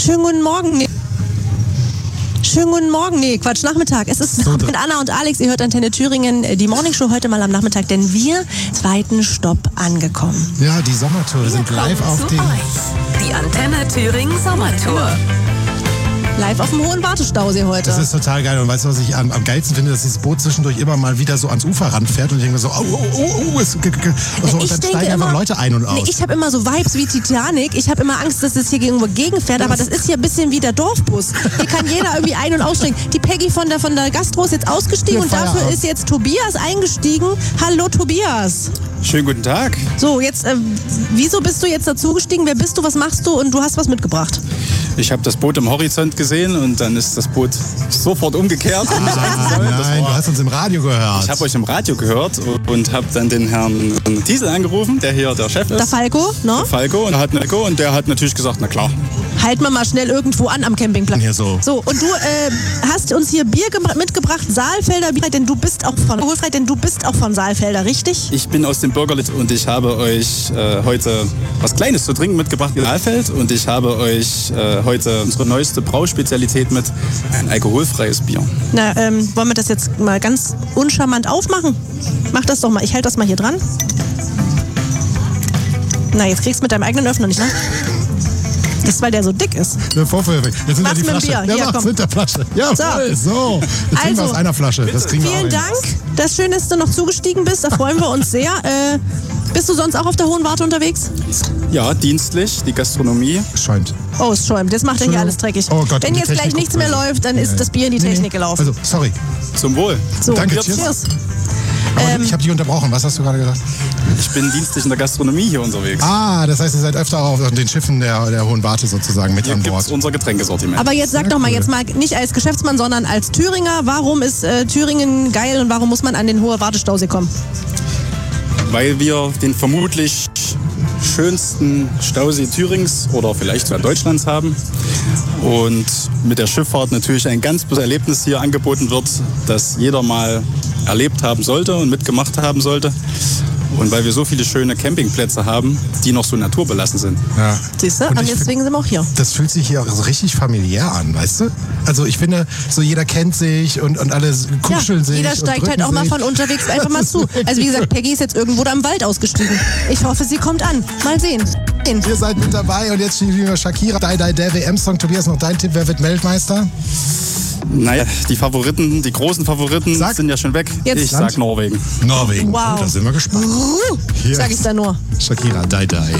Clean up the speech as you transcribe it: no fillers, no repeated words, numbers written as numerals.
Schönen guten Morgen. Schönen guten Morgen. Nee, Quatsch, Nachmittag. Es ist mit Anna und Alex. Ihr hört Antenne Thüringen, die Morningshow heute mal am Nachmittag, denn wir zweiten Stopp angekommen. Ja, die Sommertour sind live auf dem... Die Antenne Thüringen Sommertour. Live auf dem Hohen Wartestausee heute. Das ist total geil. Und weißt du, was ich am geilsten finde, dass dieses Boot zwischendurch immer mal wieder so ans Ufer ranfährt und ich denke mir so, und dann steigen einfach Leute ein und aus. Nee, ich habe immer so Vibes wie Titanic. Ich habe immer Angst, dass es hier irgendwo gegenfährt, aber das ist hier ein bisschen wie der Dorfbus. Hier kann jeder irgendwie ein- und aussteigen. Die Peggy von der Gastro ist jetzt ausgestiegen und dafür ist jetzt Tobias eingestiegen. Hallo Tobias. Schönen guten Tag. So, jetzt, wieso bist du jetzt dazugestiegen? Wer bist du, was machst du und du hast was mitgebracht? Ich habe das Boot im Horizont gesehen und dann ist das Boot sofort umgekehrt. Nein, du hast uns im Radio gehört. Ich habe euch im Radio gehört und habe dann den Herrn Diesel angerufen, der hier der Chef ist. Der Falco, ne? Der Falco und der hat natürlich gesagt, na klar. Halten wir mal schnell irgendwo an am Campingplatz. Hier so. So, und du hast uns hier Bier mitgebracht, Saalfelder Bier, denn du bist auch von Saalfelder, richtig? Ich bin aus dem Bürgerlied und ich habe euch heute was Kleines zu trinken mitgebracht in Saalfeld und ich habe euch heute unsere neueste Brauspezialität mit, ein alkoholfreies Bier. Na, wollen wir das jetzt mal ganz uncharmant aufmachen? Mach das doch mal, ich halte das mal hier dran. Na, jetzt kriegst du mit deinem eigenen Öffner nicht, ne? Das ist, weil der so dick ist. Vorführeffekt. Jetzt sind Mach's die mit dem Flasche. Bier. Ja, Hier, mach's komm. mit der Flasche. Ja, voll. So. Jetzt trinken wir aus einer Flasche. Das kriegen wir Vielen auch hin. Dank. Das Schöne, dass du noch zugestiegen bist. Da freuen wir uns sehr. Bist du sonst auch auf der Hohen Warte unterwegs? Ja, dienstlich, die Gastronomie. Schäumt. Oh, es schäumt. Das macht ja hier alles dreckig. Oh Gott, wenn die jetzt gleich Technik nichts mehr läuft, dann ist das Bier in die Technik gelaufen. Also, sorry. Zum Wohl. So, Danke, cheers. Aber ich habe dich unterbrochen. Was hast du gerade gesagt? Ich bin dienstlich in der Gastronomie hier unterwegs. Ah, das heißt, ihr seid öfter auf den Schiffen der Hohen Warte sozusagen mit Hier an gibt Bord. es unser Getränkesortiment. Aber jetzt sag doch mal, jetzt mal nicht als Geschäftsmann, sondern als Thüringer, warum ist Thüringen geil und warum muss man an den Hohen Wartestausee kommen? Weil wir den vermutlich schönsten Stausee Thürings oder vielleicht sogar Deutschlands haben. Und mit der Schifffahrt natürlich ein ganz besonderes Erlebnis hier angeboten wird, das jeder mal erlebt haben sollte und mitgemacht haben sollte. Und weil wir so viele schöne Campingplätze haben, die noch so naturbelassen sind. Ja. Siehst du? Und Und deswegen sind wir auch hier. Das fühlt sich hier auch so richtig familiär an, weißt du? Also ich finde, so jeder kennt sich und alle kuscheln sich. Jeder und steigt halt drücken auch mal sich. von unterwegs einfach mal zu. Also wie gesagt, Peggy ist jetzt irgendwo da im Wald ausgestiegen. Ich hoffe, sie kommt an. Mal sehen. Ihr seid mit dabei und jetzt spielen wir Shakira, der WM-Song. Tobias, noch dein Tipp, wer wird Weltmeister? Naja, die Favoriten, die großen Favoriten sind ja schon weg. Jetzt Ich sag Norwegen. Norwegen. Wow. Da sind wir gespannt. Hier Sag ich da nur. Shakira, Die.